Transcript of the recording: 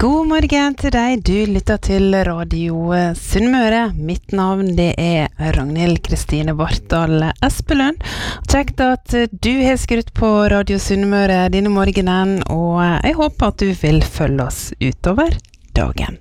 God morgen til deg, du lytter til Radio Sunnmøre. Mitt navn det Ragnhild Kristine Bartdal Espelund. Kjekt at du har skrutt på Radio Sunnmøre denne morgenen, og jeg håper at du vil følge oss utover dagen.